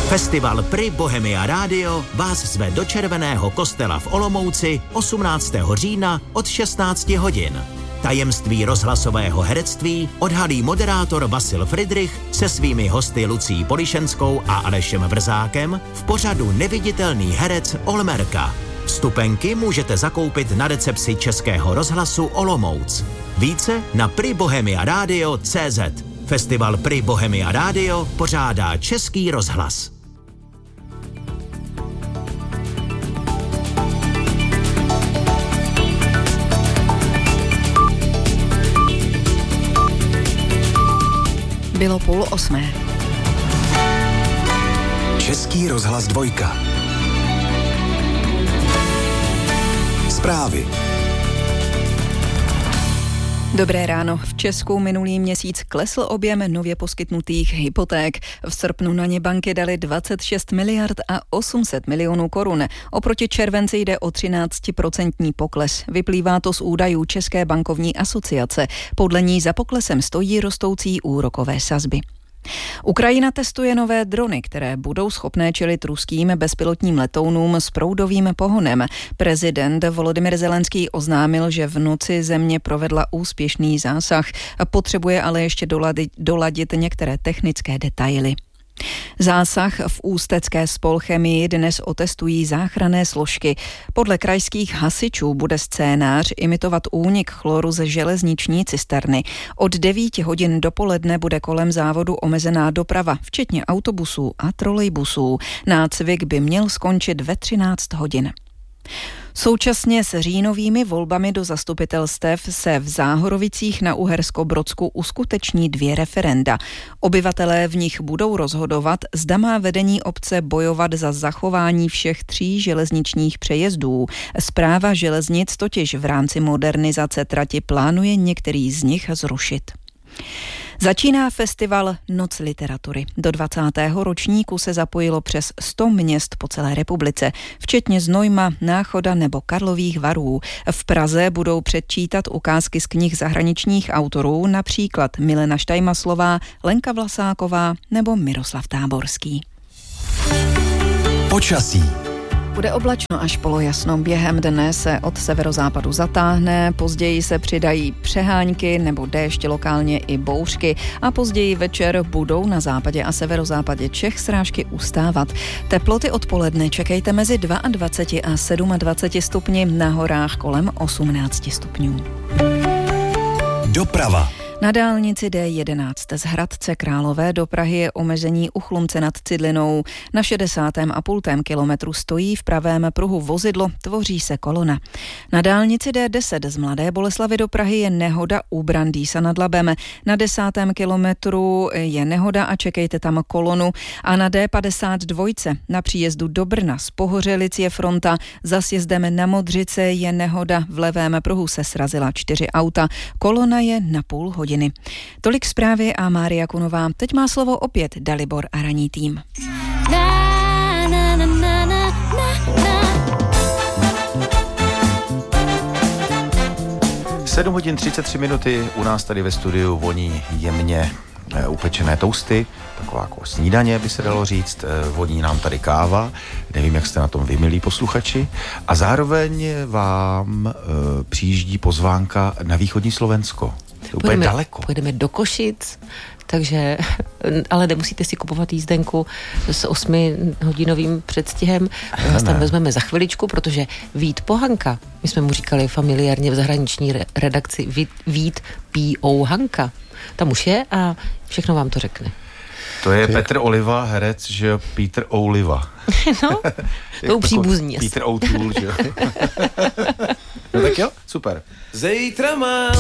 Festival Pri Bohemia Radio vás zve do Červeného kostela v Olomouci 18. října od 16 hodin. Tajemství rozhlasového herectví odhalí moderátor Vasil Fridrich se svými hosty Lucí Polišenskou a Alešem Vrzákem v pořadu Neviditelný herec Olmerka. Vstupenky můžete zakoupit na recepci Českého rozhlasu Olomouc. Více na pribohemiaradio.cz. Festival Pri Bohemia Radio pořádá Český rozhlas. Bylo 7:30. Český rozhlas 2. Zprávy. Dobré ráno. V Česku minulý měsíc klesl objem nově poskytnutých hypoték. V srpnu na ně banky dali 26 miliard a 800 milionů korun. Oproti červenci jde o 13% pokles. Vyplývá to z údajů České bankovní asociace. Podle ní za poklesem stojí rostoucí úrokové sazby. Ukrajina testuje nové drony, které budou schopné čelit ruským bezpilotním letounům s proudovým pohonem. Prezident Volodymyr Zelenský oznámil, že v noci země provedla úspěšný zásah. Potřebuje ale ještě doladit některé technické detaily. Zásah v ústecké Spolchemii dnes otestují záchranné složky. Podle krajských hasičů bude scénář imitovat únik chloru ze železniční cisterny. Od 9 hodin dopoledne bude kolem závodu omezená doprava, včetně autobusů a trolejbusů. Nácvik by měl skončit ve 13 hodin. Současně s říjnovými volbami do zastupitelstev se v Záhorovicích na Uhersko-Brodsku uskuteční 2 referenda. Obyvatelé v nich budou rozhodovat, zda má vedení obce bojovat za zachování všech 3 železničních přejezdů. Správa železnic totiž v rámci modernizace trati plánuje některý z nich zrušit. Začíná festival Noc literatury. Do 20. ročníku se zapojilo přes 100 měst po celé republice, včetně Znojma, Náchoda nebo Karlových Varů. V Praze budou předčítat ukázky z knih zahraničních autorů, například Milena Štajmaslová, Lenka Vlasáková nebo Miroslav Táborský. Počasí. Bude oblačno až polojasno. Během dne se od severozápadu zatáhne, později se přidají přehánky nebo déšť, lokálně i bouřky a později večer budou na západě a severozápadě Čech srážky ustávat. Teploty odpoledne čekejte mezi 22 a 27 stupni, na horách kolem 18 stupňů. Doprava. Na dálnici D11 z Hradce Králové do Prahy je omezení u Chlumce nad Cidlinou. Na 60,5 kilometru stojí v pravém pruhu vozidlo, tvoří se kolona. Na dálnici D10 z Mladé Boleslavi do Prahy je nehoda u Brandýsa nad Labem. Na 10. kilometru je nehoda a čekejte tam kolonu. A na D52 na příjezdu do Brna z Pohořelic je fronta. Za sjezdem na Modřice je nehoda, v levém pruhu se srazila 4 auta. Kolona je na půl hodiny. Tolik zprávy a Mária Kunová. Teď má slovo opět Dalibor a ranní tým. 7 hodin 33 minuty, u nás tady ve studiu voní jemně upečené tousty, taková jako snídaně by se dalo říct, voní nám tady káva, nevím, jak jste na tom vy, milí posluchači, a zároveň vám přijíždí pozvánka na východní Slovensko. Úplně daleko. Pojedeme do Košic, takže, ale nemusíte si kupovat jízdenku s 8hodinovým předstihem. My vás tam vezmeme za chviličku, protože Vít Pohanka, my jsme mu říkali familiárně v zahraniční redakci Vít P.O. Hanka, tam už je a všechno vám to řekne. To je Petr Oliva, herec, že jo, Peter Oliva. No, to příbuzní. Peter O'Toole, že jo. No tak jo, super. Zítra má